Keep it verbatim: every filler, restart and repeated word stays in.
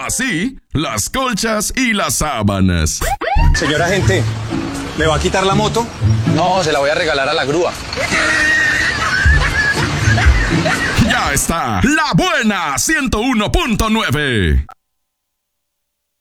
Así, las colchas y las sábanas. Señora agente, ¿me va a quitar la moto? No, se la voy a regalar a la grúa. Ya está, La Buena ciento uno punto nueve.